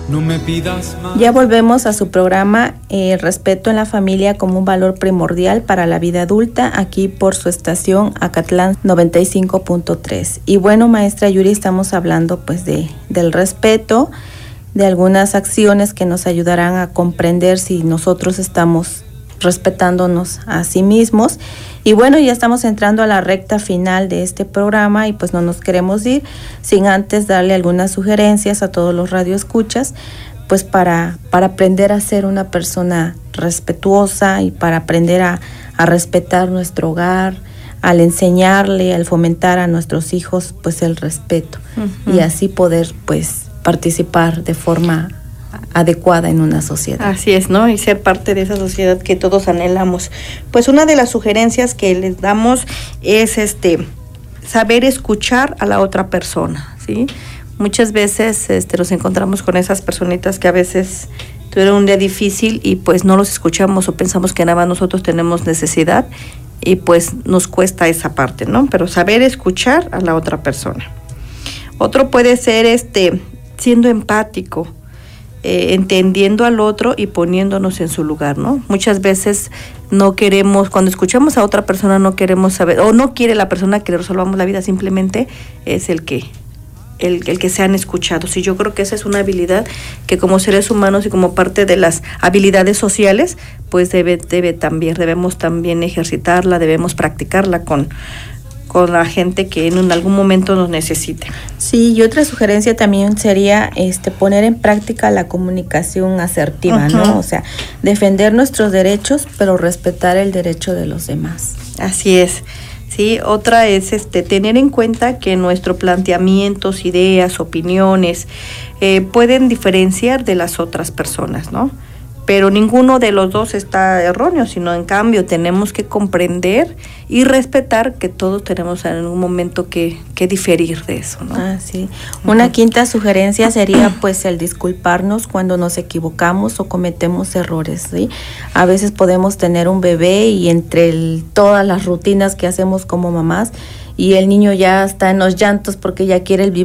No me pidas más. Ya volvemos a su programa El respeto en la familia como un valor primordial para la vida adulta, aquí por su estación Acatlán 95.3. Y bueno, maestra Yuri, estamos hablando pues del respeto, de algunas acciones que nos ayudarán a comprender si nosotros estamos respetándonos a sí mismos. Y bueno, ya estamos entrando a la recta final de este programa y pues no nos queremos ir sin antes darle algunas sugerencias a todos los radioescuchas, pues para aprender a ser una persona respetuosa y para aprender a respetar nuestro hogar, al enseñarle, al fomentar a nuestros hijos pues el respeto y así poder pues participar de forma adecuada en una sociedad. Así es, ¿no? Y ser parte de esa sociedad que todos anhelamos. Pues una de las sugerencias que les damos es saber escuchar a la otra persona, ¿sí? Muchas veces nos encontramos con esas personitas que a veces tuvieron un día difícil y pues no los escuchamos o pensamos que nada más nosotros tenemos necesidad y pues nos cuesta esa parte, ¿no? Pero saber escuchar a la otra persona. Otro puede ser siendo empático, entendiendo al otro y poniéndonos en su lugar, ¿no? Muchas veces no queremos, cuando escuchamos a otra persona no queremos saber, o no quiere la persona que le resolvamos la vida, simplemente es el que sean escuchados. Y yo creo que esa es una habilidad que como seres humanos y como parte de las habilidades sociales, pues debemos también ejercitarla, debemos practicarla con la gente que en algún momento nos necesite. Sí, y otra sugerencia también sería poner en práctica la comunicación asertiva, ¿no? O sea, defender nuestros derechos, pero respetar el derecho de los demás. Así es. Sí, otra es tener en cuenta que nuestros planteamientos, ideas, opiniones pueden diferenciar de las otras personas, ¿no? Pero ninguno de los dos está erróneo, sino en cambio tenemos que comprender y respetar que todos tenemos en algún momento que diferir de eso, ¿no? Ah, sí. Una quinta sugerencia sería pues el disculparnos cuando nos equivocamos o cometemos errores, ¿sí? A veces podemos tener un bebé y entre todas las rutinas que hacemos como mamás y el niño ya está en los llantos porque ya quiere el